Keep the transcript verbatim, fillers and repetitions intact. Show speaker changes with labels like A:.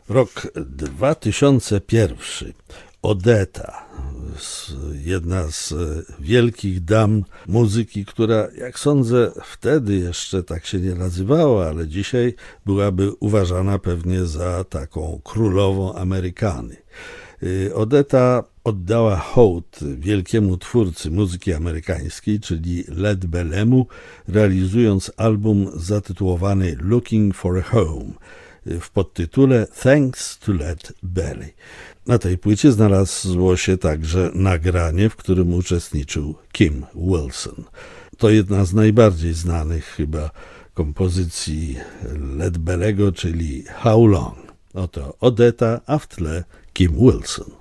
A: Rok dwa tysiące pierwszy. Odetta, jedna z wielkich dam muzyki, która, jak sądzę, wtedy jeszcze tak się nie nazywała, ale dzisiaj byłaby uważana pewnie za taką królową Amerykany. Odetta oddała hołd wielkiemu twórcy muzyki amerykańskiej, czyli Led Bellemu, realizując album zatytułowany Looking for a Home w podtytule Thanks to Led Belly. Na tej płycie znalazło się także nagranie, w którym uczestniczył Kim Wilson. To jedna z najbardziej znanych chyba kompozycji Led Bellego, czyli How Long. Oto Odetta, a w tle Kim Wilson.